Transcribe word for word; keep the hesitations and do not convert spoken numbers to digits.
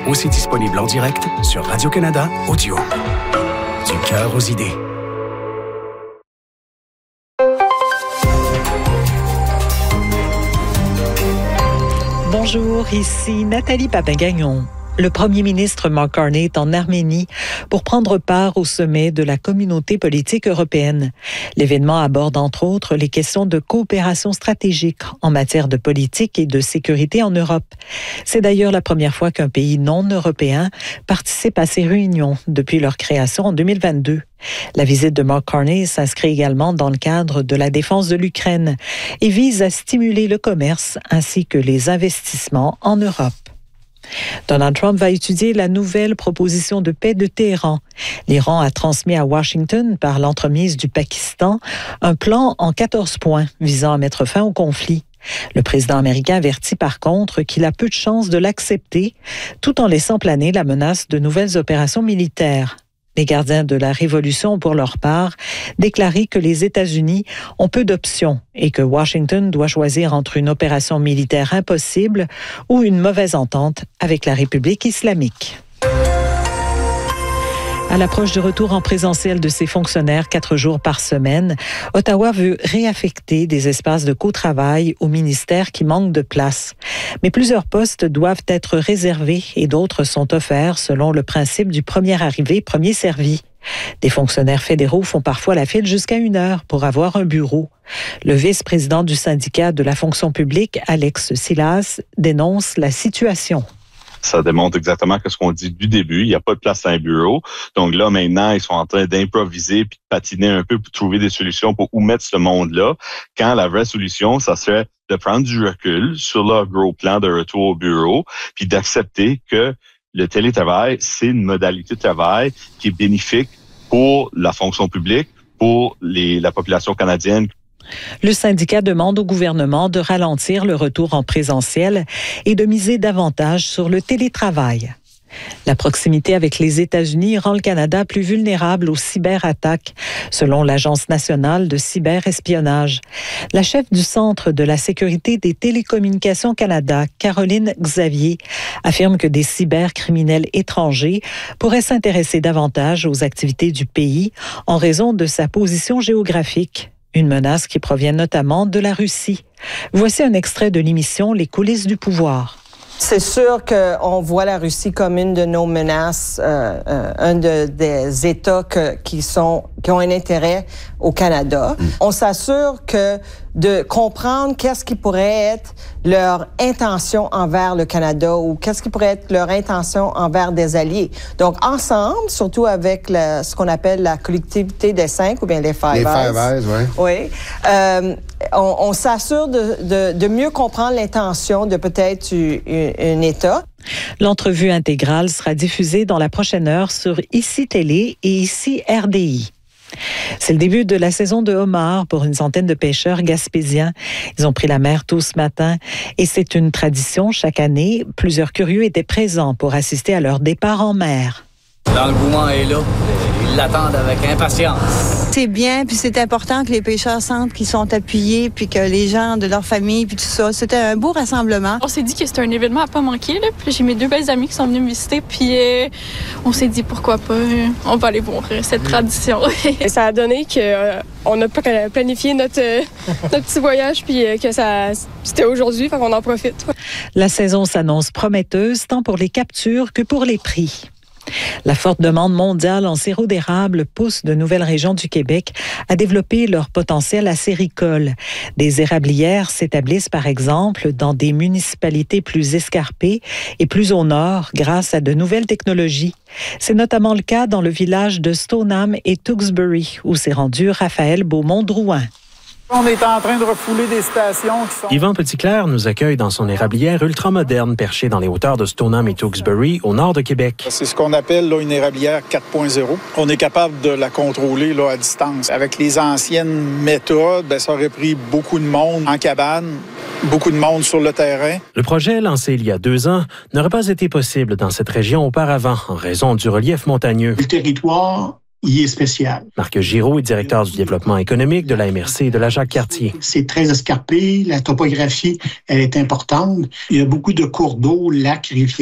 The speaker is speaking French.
aussi disponible en direct sur Radio-Canada Audio. Du cœur aux idées. Bonjour, ici Nathalie Papin-Gagnon. Le premier ministre Mark Carney est en Arménie pour prendre part au sommet de la communauté politique européenne. L'événement aborde entre autres les questions de coopération stratégique en matière de politique et de sécurité en Europe. C'est d'ailleurs la première fois qu'un pays non européen participe à ces réunions depuis leur création en deux mille vingt-deux. La visite de Mark Carney s'inscrit également dans le cadre de la défense de l'Ukraine et vise à stimuler le commerce ainsi que les investissements en Europe. Donald Trump va étudier la nouvelle proposition de paix de Téhéran. L'Iran a transmis à Washington, par l'entremise du Pakistan, un plan en quatorze points visant à mettre fin au conflit. Le président américain avertit par contre qu'il a peu de chances de l'accepter, tout en laissant planer la menace de nouvelles opérations militaires. Les gardiens de la Révolution ont pour leur part déclaré que les États-Unis ont peu d'options et que Washington doit choisir entre une opération militaire impossible ou une mauvaise entente avec la République islamique. À l'approche du retour en présentiel de ses fonctionnaires quatre jours par semaine, Ottawa veut réaffecter des espaces de co-travail au ministère qui manquent de place. Mais plusieurs postes doivent être réservés et d'autres sont offerts selon le principe du premier arrivé, premier servi. Des fonctionnaires fédéraux font parfois la file jusqu'à une heure pour avoir un bureau. Le vice-président du syndicat de la fonction publique, Alex Silas, dénonce la situation. Ça démontre exactement ce qu'on dit du début. Il n'y a pas de place dans un bureau. Donc là, maintenant, ils sont en train d'improviser puis de patiner un peu pour trouver des solutions pour où mettre ce monde-là. Quand la vraie solution, ça serait de prendre du recul sur leur gros plan de retour au bureau puis d'accepter que le télétravail, c'est une modalité de travail qui est bénéfique pour la fonction publique, pour les, la population canadienne. Le syndicat demande au gouvernement de ralentir le retour en présentiel et de miser davantage sur le télétravail. La proximité avec les États-Unis rend le Canada plus vulnérable aux cyberattaques, selon l'Agence nationale de cyberespionnage. La chef du Centre de la sécurité des télécommunications Canada, Caroline Xavier, affirme que des cybercriminels étrangers pourraient s'intéresser davantage aux activités du pays en raison de sa position géographique. Une menace qui provient notamment de la Russie. Voici un extrait de l'émission Les coulisses du pouvoir. C'est sûr qu'on voit la Russie comme une de nos menaces, euh, euh, un de, des États que, qui, sont, qui ont un intérêt au Canada. Mm. On s'assure que de comprendre qu'est-ce qui pourrait être leur intention envers le Canada ou qu'est-ce qui pourrait être leur intention envers des alliés. Donc, ensemble, surtout avec la, ce qu'on appelle la collectivité des cinq ou bien les Five Eyes. Les Five Eyes, oui. Oui. Euh, on, on s'assure de, de, de mieux comprendre l'intention de peut-être un État. L'entrevue intégrale sera diffusée dans la prochaine heure sur Ici Télé et Ici R D I. C'est le début de la saison de homard pour une centaine de pêcheurs gaspésiens. Ils ont pris la mer tôt ce matin et c'est une tradition chaque année. Plusieurs curieux étaient présents pour assister à leur départ en mer. L'engouement est là. Ils l'attendent avec impatience. C'est bien, puis c'est important que les pêcheurs sentent qu'ils sont appuyés, puis que les gens de leur famille, puis tout ça. C'était un beau rassemblement. On s'est dit que c'était un événement à pas manquer, là. Puis j'ai mes deux belles amies qui sont venues me visiter, puis euh, on s'est dit pourquoi pas, euh, on va aller voir euh, cette tradition. Et ça a donné qu'on euh, a planifié notre, euh, notre petit voyage, puis euh, que ça c'était aujourd'hui, fait qu'on en profite. La saison s'annonce prometteuse tant pour les captures que pour les prix. La forte demande mondiale en sirop d'érable pousse de nouvelles régions du Québec à développer leur potentiel acéricole. Des érablières s'établissent par exemple dans des municipalités plus escarpées et plus au nord grâce à de nouvelles technologies. C'est notamment le cas dans le village de Stoneham et Tewksbury où s'est rendu Raphaël Beaumont-Drouin. On est en train de refouler des stations qui sont... Yvan Petitclerc nous accueille dans son érablière ultramoderne perchée dans les hauteurs de Stoneham et Tewksbury, au nord de Québec. C'est ce qu'on appelle là, une érablière quatre point zéro. On est capable de la contrôler là, à distance. Avec les anciennes méthodes, ben, ça aurait pris beaucoup de monde en cabane, beaucoup de monde sur le terrain. Le projet, lancé il y a deux ans, n'aurait pas été possible dans cette région auparavant, en raison du relief montagneux. Le territoire... il est spécial. Marc Giraud est directeur du développement économique de la M R C et de la Jacques-Cartier. C'est très escarpé, la topographie, elle est importante. Il y a beaucoup de cours d'eau, lacs, rivières.